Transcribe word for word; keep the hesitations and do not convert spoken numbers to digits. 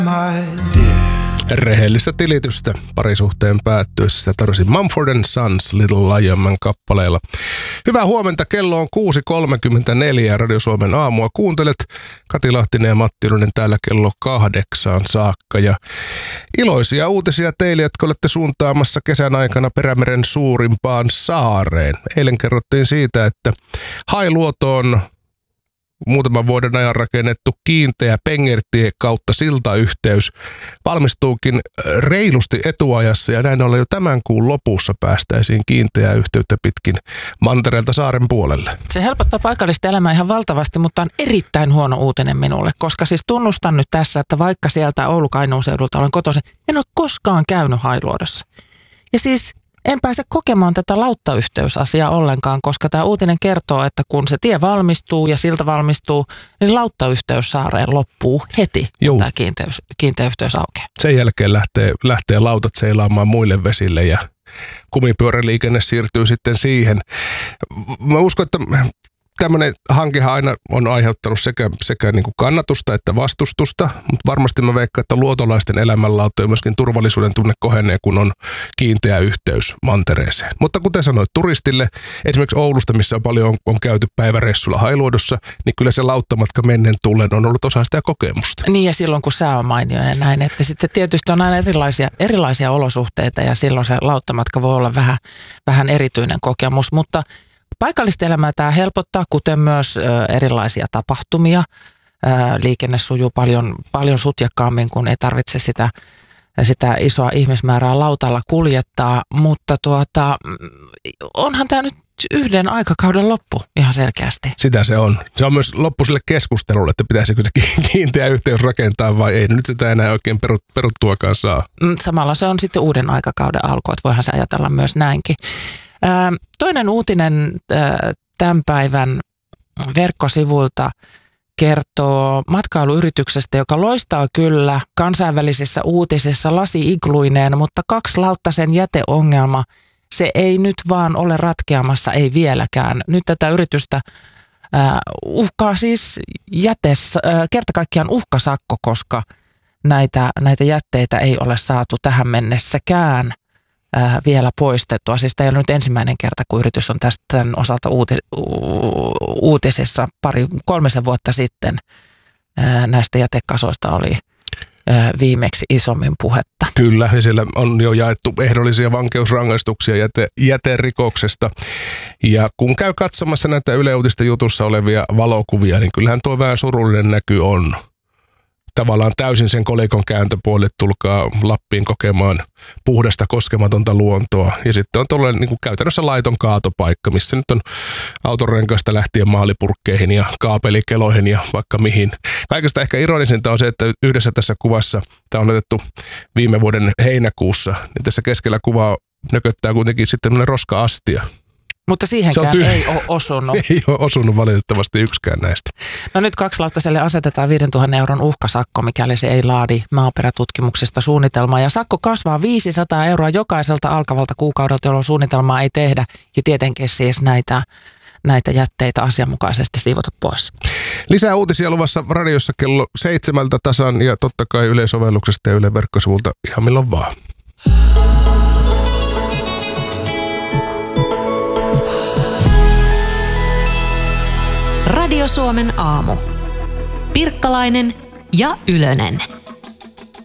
Rehellistä tilitystä parisuhteen päättyessä sitä tarvitsi Mumford and Sons Little Lion kappaleella. Hyvää huomenta, kello on kuusi kolmekymmentäneljä Radio Suomen aamua. Kuuntelet Kati Lahtinen ja Matti Ylönen täällä kello kahdeksaan saakka. Ja iloisia uutisia teille, jotka olette suuntaamassa kesän aikana Perämeren suurimpaan saareen. Eilen kerrottiin siitä, että Hailuotoon muutaman vuoden ajan rakennettu kiinteä Pengertie kautta siltayhteys valmistuukin reilusti etuajassa ja näin ollen jo tämän kuun lopussa päästäisiin kiinteää yhteyttä pitkin mantereelta saaren puolelle. Se helpottaa paikallista elämää ihan valtavasti, mutta on erittäin huono uutinen minulle, koska siis tunnustan nyt tässä, että vaikka sieltä Oulu-Kainuun seudulta olen kotoisin, en ole koskaan käynyt Hailuodossa. Ja siis en pääse kokemaan tätä lauttayhteysasiaa ollenkaan, koska tämä uutinen kertoo, että kun se tie valmistuu ja silta valmistuu, niin lauttayhteys saareen loppuu heti, kun tämä kiinteys, kiinteä yhteys aukeaa. Sen jälkeen lähtee, lähtee lautat seilaamaan muille vesille ja kumipyöräliikenne siirtyy sitten siihen. Mä uskon, että tämmöinen hankehan aina on aiheuttanut sekä, sekä niin kuin kannatusta että vastustusta, mutta varmasti mä veikkaan, että luotolaisten elämänlaatu ja myöskin turvallisuuden tunne kohenee, kun on kiinteä yhteys mantereeseen. Mutta kuten sanoit, turistille, esimerkiksi Oulusta, missä on paljon on, on käyty päiväreissulla Hailuodossa, niin kyllä se lauttamatka mennen tullen on ollut osa sitä kokemusta. Niin ja silloin kun sää on mainio ja näin, että sitten tietysti on aina erilaisia, erilaisia olosuhteita ja silloin se lauttamatka voi olla vähän, vähän erityinen kokemus, mutta paikallista elämää tämä helpottaa, kuten myös ö, erilaisia tapahtumia. Ö, liikenne sujuu paljon, paljon sutjakkaammin, kun ei tarvitse sitä, sitä isoa ihmismäärää lautalla kuljettaa, mutta tuota, onhan tämä nyt yhden aikakauden loppu ihan selkeästi. Sitä se on. Se on myös loppu sille keskustelulle, että pitäisikö se kiinteä yhteys rakentaa vai ei. Nyt sitä enää oikein perut, peruttuakaan saa. Samalla se on sitten uuden aikakauden alku, että voihan se ajatella myös näinkin. Toinen uutinen tämän päivän verkkosivuilta kertoo matkailuyrityksestä, joka loistaa kyllä kansainvälisissä uutisissa lasi-igluineen, mutta kaksilauttaisen jäteongelma, se ei nyt vaan ole ratkeamassa, ei vieläkään. Nyt tätä yritystä uhkaa siis jätes, kerta kaikkiaan uhkasakko, koska näitä, näitä jätteitä ei ole saatu tähän mennessäkään Ää, vielä poistettua. Siis tämä ei ole nyt ensimmäinen kerta, kun yritys on tästä tämän osalta uuti, u, uutisissa pari, kolmisen vuotta sitten. Ää, näistä jätekasoista oli ää, viimeksi isommin puhetta. Kyllä, ja siellä on jo jaettu ehdollisia vankeusrangaistuksia jäte, jäterikoksesta. Ja kun käy katsomassa näitä Yle Uutisten jutussa olevia valokuvia, niin kyllähän tuo vähän surullinen näky on. Tavallaan täysin sen kolikon kääntöpuolelle, tulkaa Lappiin kokemaan puhdasta koskematonta luontoa. Ja sitten on tuollainen niin kuin käytännössä laiton kaatopaikka, missä nyt on autonrenkaista lähtien maalipurkkeihin ja kaapelikeloihin ja vaikka mihin. Kaikesta ehkä ironisinta on se, että yhdessä tässä kuvassa, tämä on otettu viime vuoden heinäkuussa, niin tässä keskellä kuvaa nököttää kuitenkin sitten tämmöinen roska-astia. Mutta siihenkään ei ole osunut. Ei ole osunut valitettavasti yksikään näistä. No nyt kaksilauttaiselle asetetaan viisituhatta euron uhkasakko, mikäli se ei laadi maaperätutkimuksesta suunnitelmaa. Ja sakko kasvaa viisisataa euroa jokaiselta alkavalta kuukaudelta, jolloin suunnitelmaa ei tehdä. Ja tietenkin siis näitä, näitä jätteitä asianmukaisesti siivota pois. Lisää uutisia luvassa radiossa kello seitsemältä tasan ja totta kai Yle-sovelluksesta ja Yle verkkosivulta ihan milloin vaan. Radio Suomen aamu. Pirkkalainen ja Ylönen.